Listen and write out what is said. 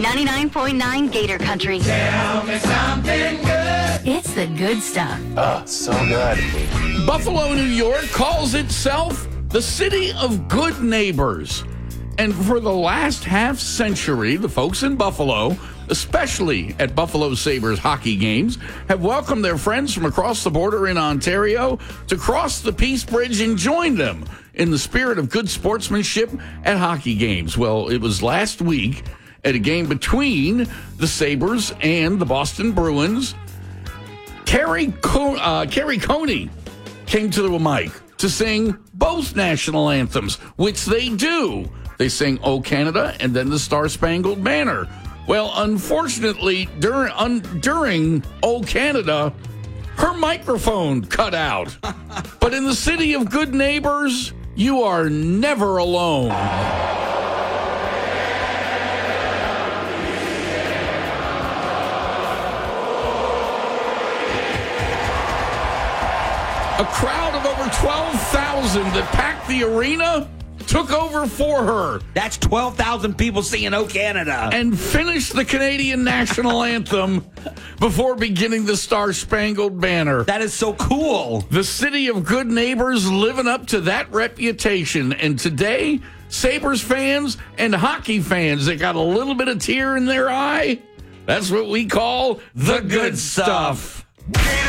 99.9 Gator Country. Tell me something good. It's the good stuff. Oh, so good. Buffalo, New York calls itself the city of good neighbors. And for the last half century, the folks in Buffalo, especially at Buffalo Sabres hockey games, have welcomed their friends from across the border in Ontario to cross the Peace Bridge and join them in the spirit of good sportsmanship at hockey games. Well, it was last week at a game between the Sabres and the Boston Bruins. Kerry Coney came to the mic to sing both national anthems, which they do. They sing "O Canada" and then the Star-Spangled Banner. Well, unfortunately, during "O Canada," her microphone cut out. But in the city of good neighbors, you are never alone. A crowd of over 12,000 that packed the arena took over for her. That's 12,000 people singing "O Canada." And finished the Canadian national anthem before beginning the Star-Spangled Banner. That is so cool. The city of good neighbors living up to that reputation. And today, Sabres fans and hockey fans that got a little bit of tear in their eye, that's what we call the good stuff.